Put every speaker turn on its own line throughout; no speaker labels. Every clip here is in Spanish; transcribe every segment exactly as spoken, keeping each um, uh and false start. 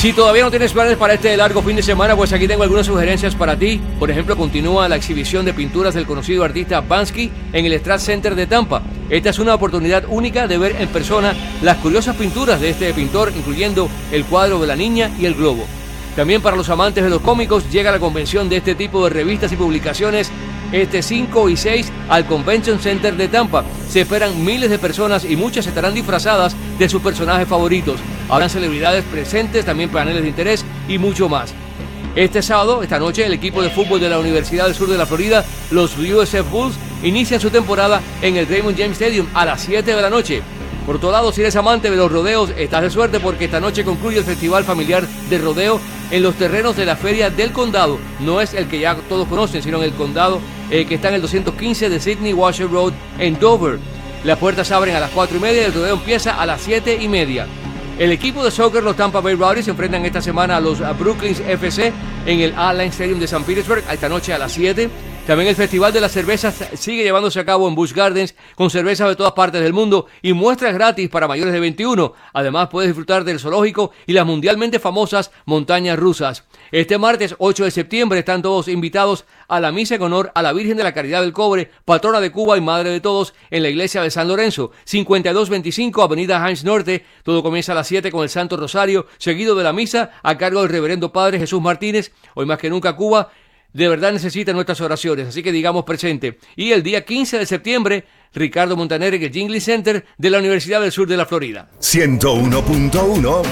Si todavía no tienes planes para este largo fin de semana, pues aquí tengo algunas sugerencias para ti. Por ejemplo, continúa la exhibición de pinturas del conocido artista Banksy en el Strat Center de Tampa. Esta es una oportunidad única de ver en persona las curiosas pinturas de este pintor, incluyendo el cuadro de la niña y el globo. También para los amantes de los cómicos llega la convención de este tipo de revistas y publicaciones este cinco y seis al Convention Center de Tampa. Se esperan miles de personas y muchas estarán disfrazadas de sus personajes favoritos. Habrán celebridades presentes, también paneles de interés y mucho más. Este sábado, esta noche, el equipo de fútbol de la Universidad del Sur de la Florida, los U S F Bulls, inician su temporada en el Raymond James Stadium a las siete de la noche. Por otro lado, si eres amante de los rodeos, estás de suerte porque esta noche concluye el festival familiar de rodeo en los terrenos de la Feria del Condado. No es el que ya todos conocen, sino en el condado eh, que está en el doscientos quince de Sidney Washer Road en Dover. Las puertas se abren a las cuatro y media y el rodeo empieza a las siete y media. El equipo de soccer, los Tampa Bay Rowdies, se enfrentan esta semana a los Brooklyn F C en el Allianz Stadium de San Petersburg esta noche a las siete. También el Festival de las Cervezas sigue llevándose a cabo en Busch Gardens con cervezas de todas partes del mundo y muestras gratis para mayores de veintiuno. Además, puedes disfrutar del zoológico y las mundialmente famosas montañas rusas. Este martes ocho de septiembre están todos invitados a la misa en honor a la Virgen de la Caridad del Cobre, patrona de Cuba y madre de todos, en la iglesia de San Lorenzo, cincuenta y dos veinticinco Avenida Hines Norte. Todo comienza a las siete con el Santo Rosario, seguido de la misa a cargo del Reverendo Padre Jesús Martínez. Hoy más que nunca Cuba de verdad necesita nuestras oraciones, así que digamos presente. Y el día quince de septiembre, Ricardo Montaner en el Jingle Center de la Universidad del Sur de la Florida.
ciento uno punto uno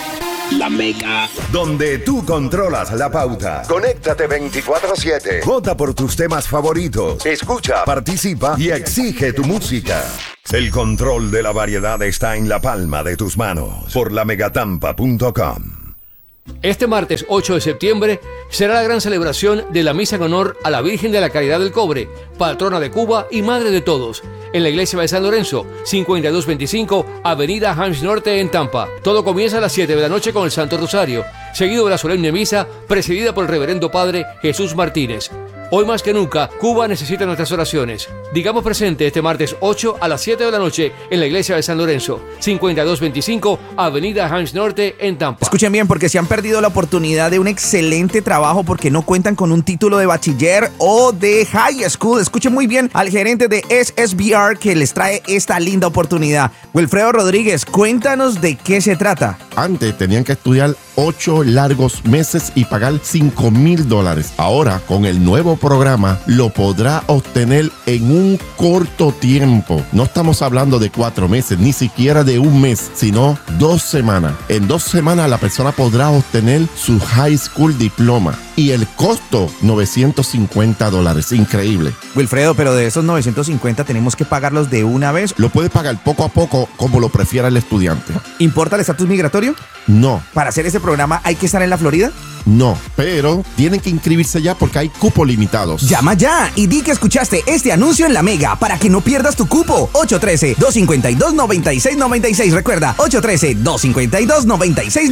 La Mega,
donde tú controlas la pauta. Conéctate veinticuatro siete. Vota por tus temas favoritos. Escucha, participa y exige tu música. El control de la variedad está en la palma de tus manos. Por la megatampa punto com.
Este martes ocho de septiembre será la gran celebración de la misa en honor a la Virgen de la Caridad del Cobre, patrona de Cuba y madre de todos, en la iglesia de San Lorenzo, cincuenta y dos veinticinco Avenida Hines Norte en Tampa. Todo comienza a las siete de la noche con el Santo Rosario, seguido de la solemne misa presidida por el Reverendo Padre Jesús Martínez. Hoy más que nunca, Cuba necesita nuestras oraciones. Digamos presente este martes ocho a las siete de la noche en la iglesia de San Lorenzo, cincuenta y dos veinticinco Avenida Hines Norte en Tampa.
Escuchen bien, porque se han perdido la oportunidad de un excelente trabajo porque no cuentan con un título de bachiller o de high school. Escuchen muy bien al gerente de S S B R que les trae esta linda oportunidad. Wilfredo Rodríguez, cuéntanos de qué se trata.
Antes tenían que estudiar ocho largos meses y pagar cinco mil dólares. Ahora, con el nuevo programa, lo podrá obtener en un corto tiempo. No estamos hablando de cuatro meses, ni siquiera de un mes, sino dos semanas. En dos semanas la persona podrá obtener su high school diploma. Y el costo, novecientos cincuenta dólares. Increíble.
Wilfredo, pero de esos novecientos cincuenta tenemos que pagarlos de una vez.
Lo puede pagar poco a poco, como lo prefiera el estudiante.
¿Importa el estatus migratorio?
No.
¿Para hacer este programa hay que estar en la Florida?
No, pero tienen que inscribirse ya porque hay cupos limitados.
Llama ya y di que escuchaste este anuncio en La Mega para que no pierdas tu cupo. ocho uno tres, dos cinco dos, nueve seis nueve seis. Recuerda, ocho uno tres, dos cinco dos, nueve seis nueve seis.